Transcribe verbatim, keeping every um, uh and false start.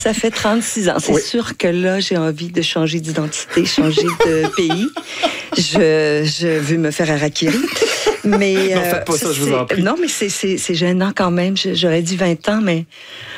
Ça fait trente-six ans. C'est Oui. sûr que là, j'ai envie de changer d'identité, changer de pays. Je, je veux me faire harakiri. Mais, non, faites pas ça, je vous en prie. Non, mais c'est, c'est, c'est gênant quand même. J'aurais dit vingt ans, mais